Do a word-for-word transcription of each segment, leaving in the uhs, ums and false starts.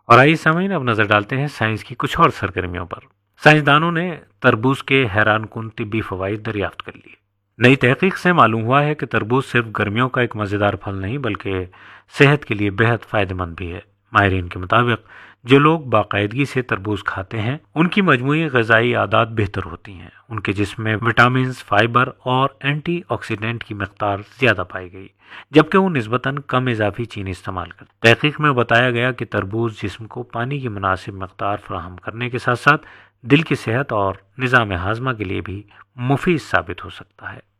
اور آئیے سامعین اب نظر ڈالتے ہیں سائنس کی کچھ اور سرگرمیوں پر۔ سائنسدانوں نے تربوز کے حیران کن طبی فوائد دریافت کر لیے۔ نئی تحقیق سے معلوم ہوا ہے کہ تربوز صرف گرمیوں کا ایک مزیدار پھل نہیں بلکہ صحت کے لیے بہت فائدہ مند بھی ہے۔ ماہرین کے مطابق جو لوگ باقاعدگی سے تربوز کھاتے ہیں ان کی مجموعی غذائی عادات بہتر ہوتی ہیں، ان کے جسم میں وٹامنز، فائبر اور اینٹی آکسیڈنٹ کی مقدار زیادہ پائی گئی، جبکہ وہ نسبتاً کم اضافی چینی استعمال کرتے۔ تحقیق میں بتایا گیا کہ تربوز جسم کو پانی کی مناسب مقدار فراہم کرنے کے ساتھ ساتھ دل کی صحت اور نظام ہاضمہ کے لیے بھی مفید ثابت ہو سکتا ہے۔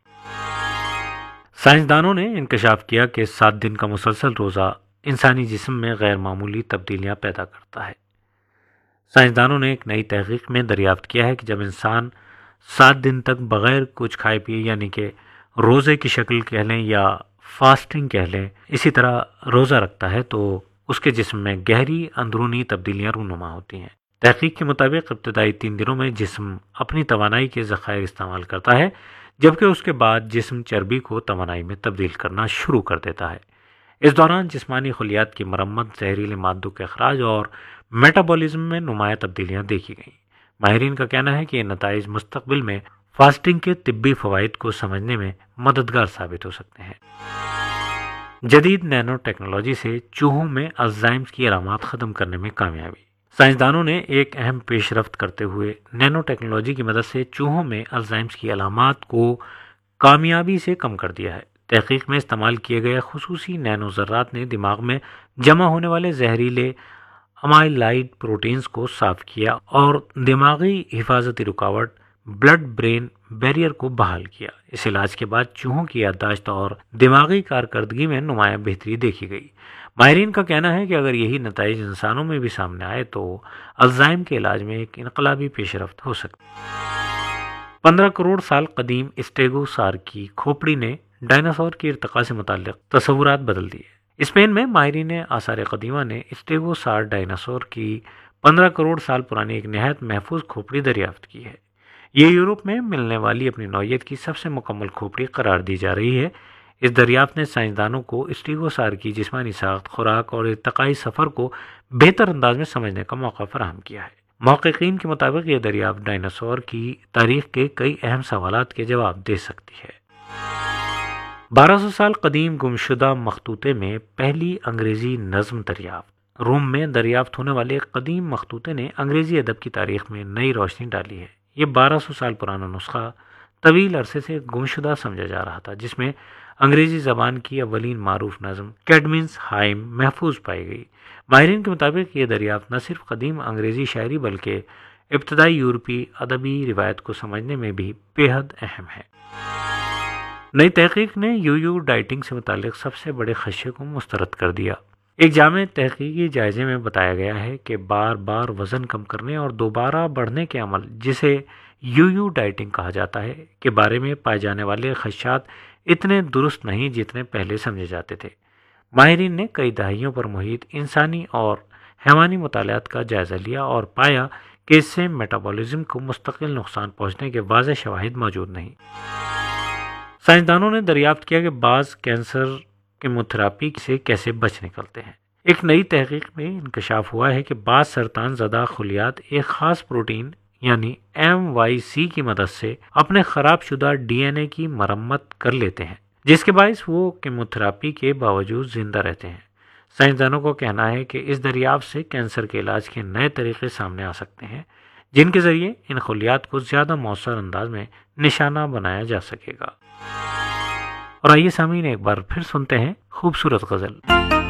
سائنسدانوں نے انکشاف کیا کہ سات دن کا مسلسل روزہ انسانی جسم میں غیر معمولی تبدیلیاں پیدا کرتا ہے۔ سائنسدانوں نے ایک نئی تحقیق میں دریافت کیا ہے کہ جب انسان سات دن تک بغیر کچھ کھائے پیے یعنی کہ روزے کی شکل کہہ لیں یا فاسٹنگ کہہ لیں اسی طرح روزہ رکھتا ہے تو اس کے جسم میں گہری اندرونی تبدیلیاں رونما ہوتی ہیں۔ تحقیق کے مطابق ابتدائی تین دنوں میں جسم اپنی توانائی کے ذخائر استعمال کرتا ہے، جبکہ اس کے بعد جسم چربی کو توانائی میں تبدیل کرنا شروع کر دیتا ہے۔ اس دوران جسمانی خلیات کی مرمت، زہریلے مادوں کے اخراج اور میٹابولزم میں نمایاں تبدیلیاں دیکھی گئیں۔ ماہرین کا کہنا ہے کہ یہ نتائج مستقبل میں فاسٹنگ کے طبی فوائد کو سمجھنے میں مددگار ثابت ہو سکتے ہیں۔ جدید نینو ٹیکنالوجی سے چوہوں میں الزائمر کی علامات ختم کرنے میں کامیابی۔ سائنسدانوں نے ایک اہم پیش رفت کرتے ہوئے نینو ٹیکنالوجی کی مدد سے چوہوں میں الزائمر کی علامات کو کامیابی سے کم کر دیا ہے۔ تحقیق میں استعمال کیے گئے خصوصی نینو ذرات نے دماغ میں جمع ہونے والے زہریلے امائلائڈ پروٹینز کو صاف کیا اور دماغی حفاظتی رکاوٹ بلڈ برین بیریئر کو بحال کیا۔ اس علاج کے بعد چوہوں کی یادداشت اور دماغی کارکردگی میں نمایاں بہتری دیکھی گئی۔ ماہرین کا کہنا ہے کہ اگر یہی نتائج انسانوں میں بھی سامنے آئے تو الزائمر کے علاج میں ایک انقلابی پیش رفت ہو سکتی ہے۔ پندرہ کروڑ سال قدیم اسٹیگوسار کی کھوپڑی نے ڈائناسور کی ارتقاء سے متعلق تصورات بدل دیے۔ اسپین میں ماہرین آثار قدیمہ نے اسٹیگوسار ڈائناسور کی پندرہ کروڑ سال پرانی ایک نہایت محفوظ کھوپڑی دریافت کی ہے۔ یہ یورپ میں ملنے والی اپنی نوعیت کی سب سے مکمل کھوپڑی قرار دی جا رہی ہے۔ اس دریافت نے سائنسدانوں کو اسٹیگوسار کی جسمانی ساخت، خوراک اور ارتقائی سفر کو بہتر انداز میں سمجھنے کا موقع فراہم کیا ہے۔ محققین کے مطابق یہ دریافت ڈائناسور کی تاریخ کے کئی اہم سوالات کے جواب دے سکتی ہے۔ بارہ سو سال قدیم گمشدہ مخطوطے میں پہلی انگریزی نظم دریافت۔ روم میں دریافت ہونے والے قدیم مخطوطے نے انگریزی ادب کی تاریخ میں نئی روشنی ڈالی ہے۔ یہ بارہ سو سال پرانا نسخہ طویل عرصے سے گمشدہ سمجھا جا رہا تھا، جس میں انگریزی زبان کی اولین معروف نظم کیڈمنس ہائم محفوظ پائی گئی۔ ماہرین کے مطابق یہ دریافت نہ صرف قدیم انگریزی شاعری بلکہ ابتدائی یورپی ادبی روایت کو سمجھنے میں بھی بے حد اہم ہے۔ نئی تحقیق نے یو یو ڈائٹنگ سے متعلق سب سے بڑے خدشے کو مسترد کر دیا۔ ایک جامع تحقیقی جائزے میں بتایا گیا ہے کہ بار بار وزن کم کرنے اور دوبارہ بڑھنے کے عمل، جسے یو یو ڈائٹنگ کہا جاتا ہے، کے بارے میں پائے جانے والے خدشات اتنے درست نہیں جتنے پہلے سمجھے جاتے تھے۔ ماہرین نے کئی دہائیوں پر محیط انسانی اور حیوانی مطالعات کا جائزہ لیا اور پایا کہ اس سے میٹابولزم کو مستقل نقصان پہنچنے کے واضح شواہد موجود نہیں۔ سائنسدانوں نے دریافت کیا کہ بعض کینسر کیموتھراپی سے کیسے بچ نکلتے ہیں۔ ایک نئی تحقیق میں انکشاف ہوا ہے کہ بعض سرطان زدہ خلیات ایک خاص پروٹین یعنی ایم وائی سی کی مدد سے اپنے خراب شدہ ڈی این اے کی مرمت کر لیتے ہیں، جس کے باعث وہ کیموتھراپی کے باوجود زندہ رہتے ہیں۔ سائنسدانوں کو کہنا ہے کہ اس دریافت سے کینسر کے علاج کے نئے طریقے سامنے آ سکتے ہیں، جن کے ذریعے ان خلیات کو زیادہ مؤثر انداز میں نشانہ بنایا جا سکے گا۔ اور آئیے سامعین ایک بار پھر سنتے ہیں خوبصورت غزل۔